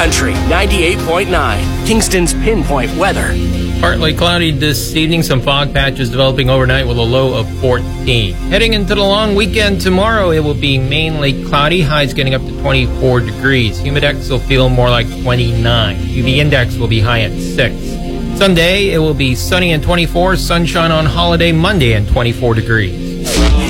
Country 98.9, Kingston's pinpoint weather. Partly cloudy this evening, some fog patches developing overnight with a low of 14. Heading into the long weekend tomorrow, it will be mainly cloudy, highs getting up to 24 degrees. Humidex will feel more like 29. UV index will be high at 6. Sunday, it will be sunny and 24, sunshine on holiday Monday and 24 degrees.